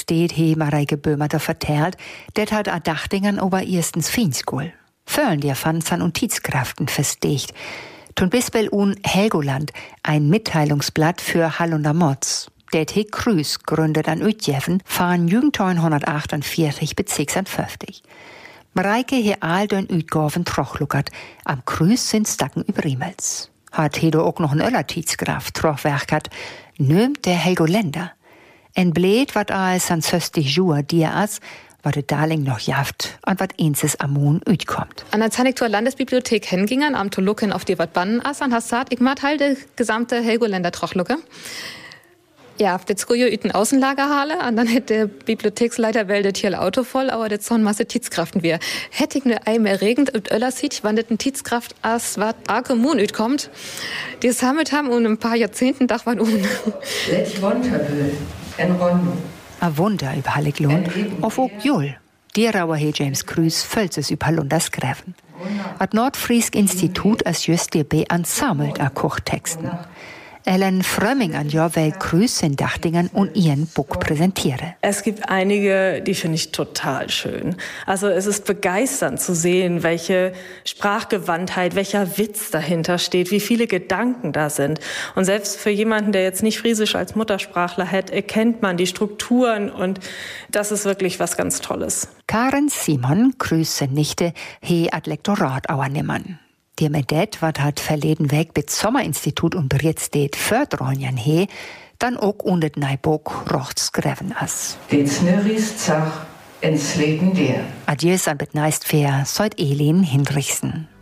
Steed he Mareike Böhmerter vertellt, det hat a Dachtingern ober erstens Fienskul. Fölln dir Fanzern und Tidskraften verstegt. Tun bisbel un Helgoland, ein Mitteilungsblatt für Hallunder Mods. Det he Krüß gründet an Utjeven, fahren Jugend 1948 bis 56. Mareike he Aldön Utgorven trochluckert, am Krüß sind Stacken übrimels. Hat he do auch noch ein öller Tidskraft trochwerkert, nömt der Helgoländer. En Blät wat als an 60 Jura dir as, wat de Darling noch jaft und wat einses amun utkommt. An der Zanektor Landesbibliothek hingingen, am Tolucken auf die wat bannen as, an Hassad, ich mat halt de gesamte Helgoländer trochlucke. Ja, das Skujo üten Außenlagerhalle, und dann hätte der Bibliotheksleiter wel das hier Auto voll, aber das so eine Masse Tidskraften wir. Hätte ich ne Eim erregend und Öller sieht, wann das ein Tidskraft as wat arge Mun kommt, die es sammelt haben und ein paar Jahrzehnten dach waren Let's wonderful, en Rondo. A Wunder über Halliglohn, auf ook Jul. Die Rauer he James Krüß fällt es über Lunders Gräfen. At Nordfriesk Institut als just DB ansammelt a Kochtexten. Ellen Frömming an Jorwel Krüß in Dachtingern und ihren Buch präsentiere. Es gibt einige, die finde ich total schön. Also es ist begeisternd zu sehen, welche Sprachgewandtheit, welcher Witz dahinter steht, wie viele Gedanken da sind. Und selbst für jemanden, der jetzt nicht Friesisch als Muttersprachler hat, erkennt man die Strukturen und das ist wirklich was ganz Tolles. Karen Simon, Krüß Nichte, he ad Lektorat auernimmern. Die Medet, wat hat verleden Weg bis Sommerinstitut und Brietstedt Fördronjan he, dann auch undet Neibog rochts greven as. Den Snurris zach ins Leben der. Adieus an bet neist fair, soit Elin Hinrichsen.